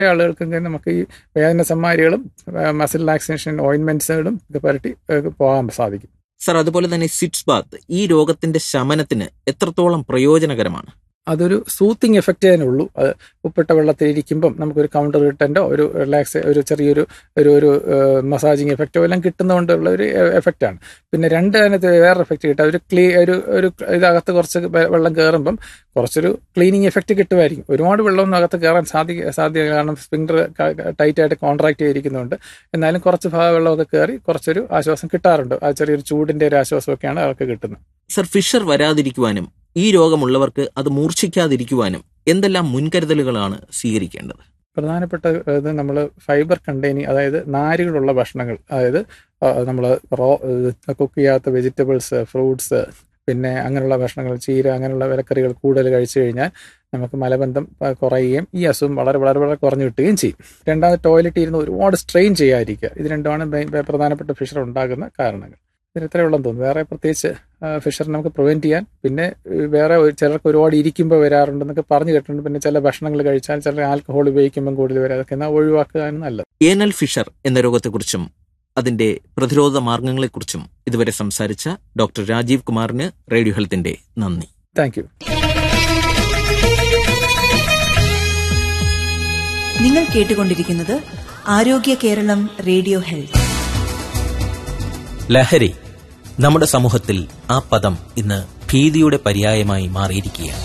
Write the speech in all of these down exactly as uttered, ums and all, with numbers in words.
ആളുകൾക്കെങ്കിൽ നമുക്ക് ഈ വേദന സമ്മാരികളും മസിൽ റിലാക്സേഷൻ ഓയിൻമെന്റ്സുകളും ഇത് പുരട്ടി പോകാൻ സാധിക്കും. സർ, അതുപോലെ തന്നെ സിറ്റ്സ് ബാത്ത് ഈ രോഗത്തിന്റെ ശമനത്തിന് എത്രത്തോളം പ്രയോജനകരമാണ്? അതൊരു സൂത്തിങ് എഫക്റ്റ് അതിനുള്ളൂ. അത് ഉപ്പിട്ട വെള്ളത്തിലിരിക്കുമ്പം നമുക്കൊരു കൗണ്ടർ റിട്ടൻ്റെ ഒരു റിലാക്സ് ഒരു ചെറിയൊരു ഒരു ഒരു മസാജിങ് എഫക്റ്റോ എല്ലാം കിട്ടുന്നതുകൊണ്ടുള്ള ഒരു എഫക്റ്റാണ്. പിന്നെ രണ്ട് അതിനകത്ത് വേറെ എഫക്റ്റ് കിട്ടുക, ഒരു ക്ലീ ഒരു ഒരു ഇതകത്ത് കുറച്ച് വെള്ളം കയറുമ്പം കുറച്ചൊരു ക്ലീനിങ് എഫക്റ്റ് കിട്ടുമായിരിക്കും. ഒരുപാട് വെള്ളമൊന്നും അകത്ത് കയറാൻ സാധിക്കുക സാധ്യത കാരണം സ്പിൻഡർ ടൈറ്റായിട്ട് കോൺട്രാക്ട് ചെയ്തിരിക്കുന്നുണ്ട്. എന്നാലും കുറച്ച് ഭാഗം വെള്ളമൊക്കെ കയറി കുറച്ചൊരു ആശ്വാസം കിട്ടാറുണ്ട്. ആ ചെറിയൊരു ചൂടിൻ്റെ ഒരു ആശ്വാസമൊക്കെയാണ് അവർക്ക് കിട്ടുന്നത്. സർ, ഫിഷർ വരാതിരിക്കുവാനും ഈ രോഗമുള്ളവർക്ക് അത് മൂർച്ഛിക്കാതിരിക്കുവാനും എന്തെല്ലാം മുൻകരുതലുകളാണ് സ്വീകരിക്കേണ്ടത്? പ്രധാനപ്പെട്ട ഇത് നമ്മൾ ഫൈബർ കണ്ടെയ്നിങ്, അതായത് നാരുകളുള്ള ഭക്ഷണങ്ങൾ, അതായത് നമ്മൾ റോ കുക്ക് ചെയ്യാത്ത വെജിറ്റബിൾസ്, ഫ്രൂട്ട്സ്, പിന്നെ അങ്ങനെയുള്ള ഭക്ഷണങ്ങൾ, ചീര, അങ്ങനെയുള്ള വിലക്കറികൾ കൂടുതൽ കഴിച്ചു കഴിഞ്ഞാൽ നമുക്ക് മലബന്ധം കുറയുകയും ഈ അസുഖം വളരെ വളരെ വളരെ കുറഞ്ഞു കിട്ടുകയും ചെയ്യും. രണ്ടാമത് ടോയ്ലറ്റ് ഇരുന്ന് ഒരുപാട് സ്ട്രെയിൻ ചെയ്യാതിരിക്കുക. ഇത് രണ്ടുമാണ് പ്രധാനപ്പെട്ട ഫിഷർ ഉണ്ടാകുന്ന കാരണങ്ങൾ. ഇതിന് ഇത്രയേ ഉള്ളെന്ന് തോന്നുന്നു. വേറെ പ്രത്യേകിച്ച് ഫിഷർ നമുക്ക് പ്രിവെൻറ്റ് ചെയ്യാൻ, പിന്നെ വേറെ ചിലർക്ക് ഒരുപാട് ഇരിക്കുമ്പോൾ വരാറുണ്ടെന്നൊക്കെ പറഞ്ഞു കേട്ടിട്ടുണ്ട്. പിന്നെ ചില ഭക്ഷണങ്ങൾ കഴിച്ചാൽ ചില ആൽക്കഹോൾ ഉപയോഗിക്കുമ്പോൾ കൂടുതൽ വരാം. അതൊക്കെ എന്നാൽ ഒഴിവാക്കുകയാണ് നല്ലത്. ഏനൽ ഫിഷർ എന്ന രോഗത്തെക്കുറിച്ചും അതിന്റെ പ്രതിരോധ മാർഗങ്ങളെക്കുറിച്ചും ഇതുവരെ സംസാരിച്ച ഡോക്ടർ രാജീവ് കുമാറിന് റേഡിയോ ഹെൽത്തിന്റെ നന്ദി. Thank you. നിങ്ങൾ കേട്ടുകൊണ്ടിരിക്കുന്നത് ആരോഗ്യ കേരളം റേഡിയോ ഹെൽത്ത്. ലഹരി നമ്മുടെ സമൂഹത്തിൽ ആ പദം ഇന്ന് ഭീതിയുടെ പര്യായമായി മാറിയിരിക്കുകയാണ്.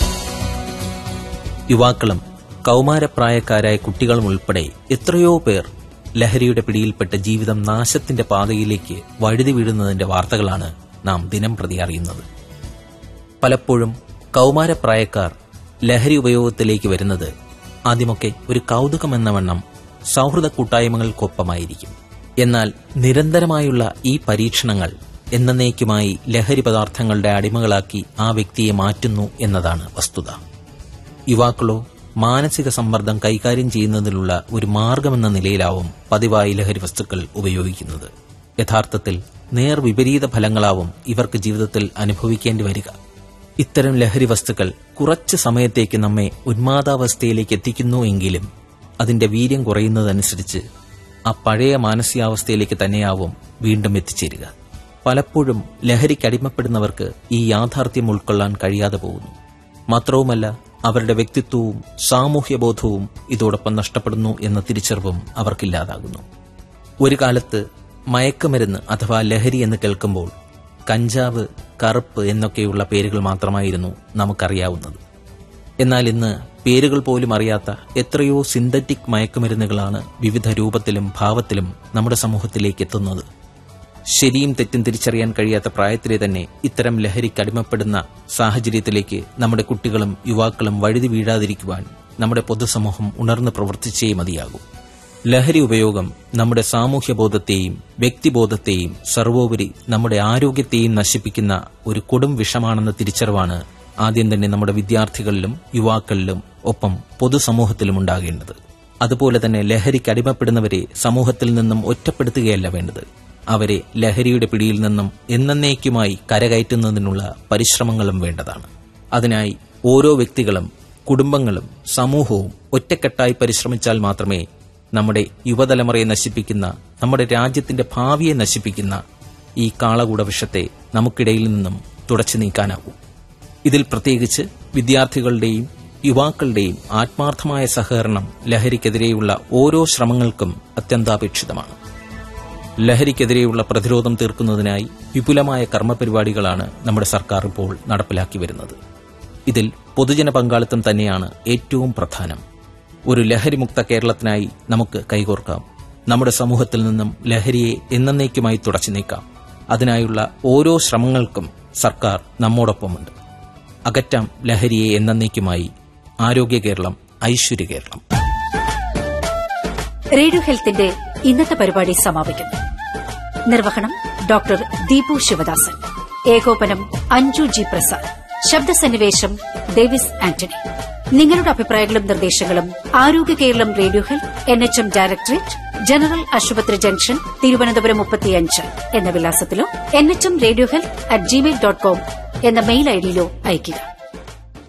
യുവാക്കളും കൗമാരപ്രായക്കാരായ കുട്ടികളും ഉൾപ്പെടെ എത്രയോ പേർ ലഹരിയുടെ പിടിയിൽപ്പെട്ട് ജീവിതം നാശത്തിന്റെ പാതയിലേക്ക് വഴുതി വീഴുന്നതിന്റെ വാർത്തകളാണ് നാം ദിനം പ്രതി അറിയുന്നത്. പലപ്പോഴും കൗമാരപ്രായക്കാർ ലഹരി ഉപയോഗത്തിലേക്ക് വരുന്നത് ആദ്യമൊക്കെ ഒരു കൗതുകമെന്ന വണ്ണം സൗഹൃദ കൂട്ടായ്മകൾക്കൊപ്പമായിരിക്കും. എന്നാൽ നിരന്തരമായുള്ള ഈ പരീക്ഷണങ്ങൾ എന്നേക്കുമായി ലഹരി പദാർത്ഥങ്ങളുടെ അടിമകളാക്കി ആ വ്യക്തിയെ മാറ്റുന്നു എന്നതാണ് വസ്തുത. യുവാക്കളോ മാനസിക സമ്മർദ്ദം കൈകാര്യം ചെയ്യുന്നതിനുള്ള ഒരു മാർഗമെന്ന നിലയിലാവും പതിവായി ലഹരി വസ്തുക്കൾ ഉപയോഗിക്കുന്നത്. യഥാർത്ഥത്തിൽ നേർവിപരീത ഫലങ്ങളാവും ഇവർക്ക് ജീവിതത്തിൽ അനുഭവിക്കേണ്ടി വരിക. ഇത്തരം ലഹരി വസ്തുക്കൾ കുറച്ച് സമയത്തേക്ക് നമ്മെ ഉന്മാദാവസ്ഥയിലേക്ക് എത്തിക്കുന്നു എങ്കിലും അതിന്റെ വീര്യം കുറയുന്നതനുസരിച്ച് ആ പഴയ മാനസികാവസ്ഥയിലേക്ക് തന്നെയാവും വീണ്ടും എത്തിച്ചേരുക. പലപ്പോഴും ലഹരിക്കടിമപ്പെടുന്നവർക്ക് ഈ യാഥാർത്ഥ്യം ഉൾക്കൊള്ളാൻ കഴിയാതെ പോകുന്നു. മാത്രവുമല്ല, അവരുടെ വ്യക്തിത്വവും സാമൂഹ്യബോധവും ഇതോടൊപ്പം നഷ്ടപ്പെടുന്നു എന്ന തിരിച്ചറിവും അവർക്കില്ലാതാകുന്നു. ഒരു കാലത്ത് മയക്കുമരുന്ന് അഥവാ ലഹരി എന്ന് കേൾക്കുമ്പോൾ കഞ്ചാവ്, കറുപ്പ് എന്നൊക്കെയുള്ള പേരുകൾ മാത്രമായിരുന്നു നമുക്കറിയാവുന്നത്. എന്നാൽ ഇന്ന് പേരുകൾ പോലും അറിയാത്ത എത്രയോ സിന്തറ്റിക് മയക്കുമരുന്നുകളാണ് വിവിധ രൂപത്തിലും ഭാവത്തിലും നമ്മുടെ സമൂഹത്തിലേക്ക് എത്തുന്നത്. ശരിയും തെറ്റും തിരിച്ചറിയാൻ കഴിയാത്ത പ്രായത്തിലെ തന്നെ ഇത്തരം ലഹരിക്കടിമപ്പെടുന്ന സാഹചര്യത്തിലേക്ക് നമ്മുടെ കുട്ടികളും യുവാക്കളും വഴുതി വീഴാതിരിക്കുവാൻ നമ്മുടെ പൊതുസമൂഹം ഉണർന്ന് പ്രവർത്തിച്ചേ മതിയാകും. ലഹരി ഉപയോഗം നമ്മുടെ സാമൂഹ്യബോധത്തെയും വ്യക്തിബോധത്തെയും സർവോപരി നമ്മുടെ ആരോഗ്യത്തെയും നശിപ്പിക്കുന്ന ഒരു കൊടും വിഷമാണെന്ന തിരിച്ചറിവാണ് ആദ്യം തന്നെ നമ്മുടെ വിദ്യാർത്ഥികളിലും യുവാക്കളിലും ഒപ്പം പൊതുസമൂഹത്തിലും ഉണ്ടാകേണ്ടത്. അതുപോലെ തന്നെ ലഹരിക്കടിമപ്പെടുന്നവരെ സമൂഹത്തിൽ നിന്നും ഒറ്റപ്പെടുത്തുകയല്ല വേണ്ടത്, അവരെ ലഹരിയുടെ പിടിയിൽ നിന്നും എന്നേക്കുമായി കരകയറ്റുന്നതിനുള്ള പരിശ്രമങ്ങളും വേണ്ടതാണ്. അതിനായി ഓരോ വ്യക്തികളും കുടുംബങ്ങളും സമൂഹവും ഒറ്റക്കെട്ടായി പരിശ്രമിച്ചാൽ മാത്രമേ നമ്മുടെ യുവതലമുറയെ നശിപ്പിക്കുന്ന, നമ്മുടെ രാജ്യത്തിന്റെ ഭാവിയെ നശിപ്പിക്കുന്ന ഈ കാളകൂട വിഷത്തെ നമുക്കിടയിൽ നിന്നും തുടച്ചു നീക്കാനാവൂ. ഇതിൽ പ്രത്യേകിച്ച് വിദ്യാർത്ഥികളുടെയും യുവാക്കളുടെയും ആത്മാർത്ഥമായ സഹകരണം ലഹരിക്കെതിരെയുള്ള ഓരോ ശ്രമങ്ങൾക്കും അത്യന്താപേക്ഷിതമാണ്. ലഹരിക്കെതിരെയുള്ള പ്രതിരോധം തീർക്കുന്നതിനായി വിപുലമായ കർമ്മപരിപാടികളാണ് നമ്മുടെ സർക്കാർ ഇപ്പോൾ നടപ്പിലാക്കി വരുന്നത്. ഇതിൽ പൊതുജന പങ്കാളിത്തം തന്നെയാണ് ഏറ്റവും പ്രധാനം. ഒരു ലഹരിമുക്ത കേരളത്തിനായി നമുക്ക് കൈകോർക്കാം. നമ്മുടെ സമൂഹത്തിൽ നിന്നും ലഹരിയെ എന്നേക്കുമായി തുടച്ചു നീക്കാം. അതിനായുള്ള ഓരോ ശ്രമങ്ങൾക്കും സർക്കാർ നമ്മോടൊപ്പമുണ്ട്. അകറ്റാം ലഹരിയെ എന്നേക്കുമായി. ആരോഗ്യ കേരളം, ഐശ്വര്യ കേരളം. റേഡിയോ ഹെൽത്തിന്റെ ഇന്നത്തെ പരിപാടി സമാപിക്കുന്നു. നിർവഹണം ഡോക്ടർ ദീപു ശിവദാസൻ. ഏകോപനം അഞ്ജു ജി പ്രസാദ്. ശബ്ദസന്നിവേശം ഡേവിസ് ആന്റണി. നിങ്ങളുടെ അഭിപ്രായങ്ങളും നിർദ്ദേശങ്ങളും ആരോഗ്യ Keralam radio health, N H M directorate, general ആശുപത്രി ജംഗ്ഷൻ, തിരുവനന്തപുരം മുപ്പത്തിയഞ്ച് എന്ന വിലാസത്തിലോ N H M radio health at Gmail dot com എന്ന മെയിൽ ഐഡിയിലോ അയയ്ക്കുക.